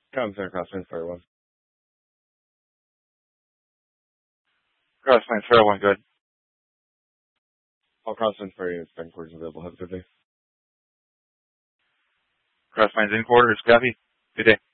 Center Crosswinds Fire 1. Crosswinds Fire 1, good. All Crosswinds Fire units, 10 quarters available. Have a good day. Crosswinds in quarters, copy. Good day.